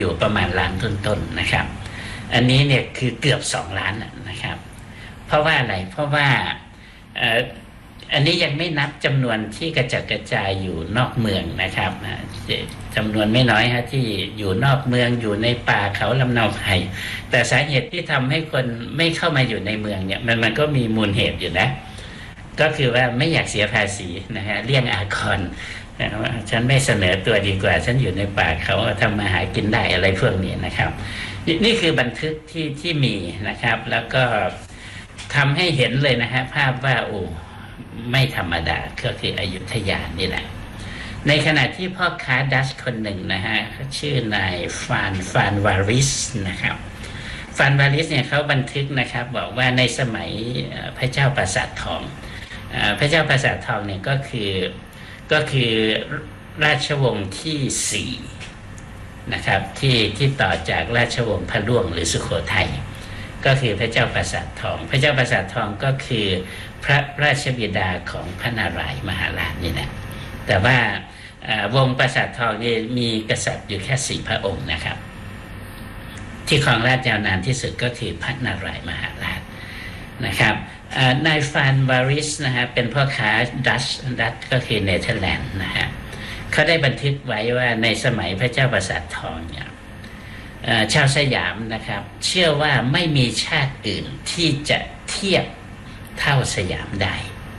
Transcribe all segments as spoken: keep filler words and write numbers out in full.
อยู่ประมาณล้านต้นๆ น, นะครับอันนี้เนี่ยคือเกือบสองล้านนะครับเพราะว่าอะไรเพราะว่าอันนี้ยังไม่นับจำนวนที่กระจัดกระจายอยู่นอกเมืองนะครับจำนวนไม่น้อยฮะที่อยู่นอกเมืองอยู่ในป่าเขาลำเนาไพรแต่สาเหตุที่ทำให้คนไม่เข้ามาอยู่ในเมืองเนี่ยมันมันก็มีมูลเหตุอยู่นะก็คือว่าไม่อยากเสียภาษีนะฮะเลี่ยงอากรฉันไม่เสนอตัวดีกว่าฉันอยู่ในป่าเขาทำมาหากินได้อะไรพวกนี้นะครับ น, นี่คือบันทึกที่ที่มีนะครับแล้วก็ทำให้เห็นเลยนะฮะภาพว่าโอ้ไม่ธรรมดาก็คืออยุธยานี่แหละในขณะที่พ่อค้าดัชคนหนึ่งนะฮะชื่อนายฟานฟานวาริสนะครับฟานวาริสเนี่ยเขาบันทึกนะครับบอกว่าในสมัยพระเจ้าปราสาททองพระเจ้าปราสาททองเนี่ยก็คือก็คือราชวงศ์ที่สี่นะครับที่ที่ต่อจากราชวงศ์พระร่วงหรือสุโขทัยก็คือพระเจ้าปราสาททองพระเจ้าปราสาททองก็คือพระราชบิดาของพระนารายณ์มหาราชนี่แหละแต่ว่าวงศ์ปราสาททองนี่มีกษัตริย์อยู่แค่สี่พระองค์นะครับที่ครองราชยาวนานที่สุดก็คือพระนารายณ์มหาราชนะครับนายฟานวาริสนะฮะเป็นพ่อค้าดัชดัชก็คือเนเธอร์แลนด์นะฮะเขาได้บันทึกไว้ว่าในสมัยพระเจ้าปราสาททองเนี่ยชาวสยามนะครับเชื่อว่าไม่มีชาติอื่นที่จะเทียบเท่าสยามได้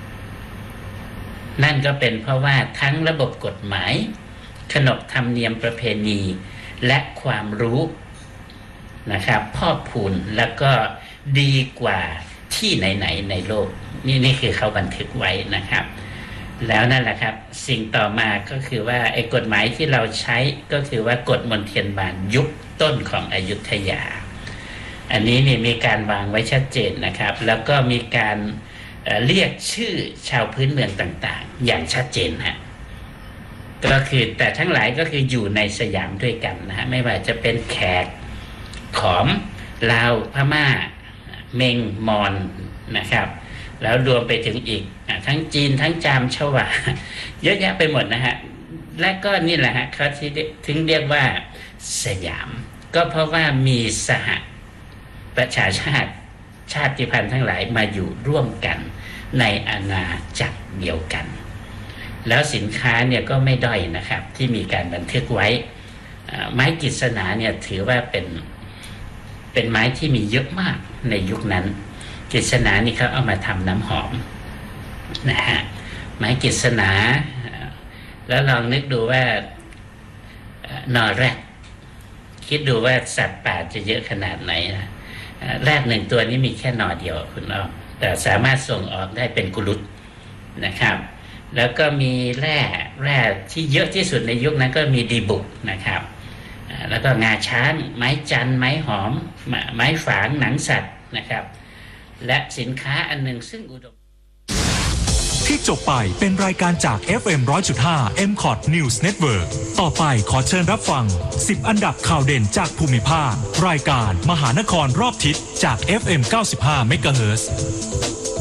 นั่นก็เป็นเพราะว่าทั้งระบบกฎหมายขนบธรรมเนียมประเพณีและความรู้นะครับพอกพูนแล้วก็ดีกว่าที่ไหนๆในโลกนี่นี่คือเขาบันทึกไว้นะครับแล้วนั่นแหละครับสิ่งต่อมาก็คือว่าไอ้กฎหมายที่เราใช้ก็คือว่ากฎมนเทียนบานยุคต้นของอยุธยาอันนี้นี่มีการวางไว้ชัดเจนนะครับแล้วก็มีการเอ่อเรียกชื่อชาวพื้นเมืองต่างๆอย่างชัดเจนฮะก็คือแต่ทั้งหลายก็คืออยู่ในสยามด้วยกันนะฮะไม่ว่าจะเป็นแขกขอมลาวพม่าเมงมอญนะครับแล้วรวมไปถึงอีกทั้งจีนทั้งจามชวาเยอะแยะไปหมดนะฮะและก็นี่แหละฮะเขาถึงเรียกว่าสยามก็เพราะว่ามีสหประชาชาติชาติพันธุ์ทั้งหลายมาอยู่ร่วมกันในอาณาจักรเดียวกันแล้วสินค้าเนี่ยก็ไม่ด้อยนะครับที่มีการบันทึกไว้ไม้กฤษณาเนี่ยถือว่าเป็นเป็นไม้ที่มีเยอะมากในยุคนั้นกฤษณานี่เขาเอามาทำน้ำหอมนะฮะไม้กฤษณาแล้วลองนึกดูว่านอแรดคิดดูว่าสัตว์ป่าจะเยอะขนาดไหนนะแรดหนึ่งตัวนี้มีแค่นอเดียวคุณอ้อมแต่สามารถส่งออกได้เป็นกุลุตนะครับแล้วก็มีแร่แร่ที่เยอะที่สุดในยุคนั้นก็มีดีบุกนะครับแล้วก็งาช้างไม้จันไม้หอมไม้ฝางหนังสัตว์นะครับและสินค้าอันหนึ่งซึ่งอุดมที่จบไปเป็นรายการจาก เอฟ เอ็ม หนึ่งร้อยจุดห้า เอ็ม คอท News Network ต่อไปขอเชิญรับฟังสิบอันดับข่าวเด่นจากภูมิภาครายการมหานครรอบทิศจาก เอฟ เอ็ม เก้าสิบห้า เมกะเฮิรตซ์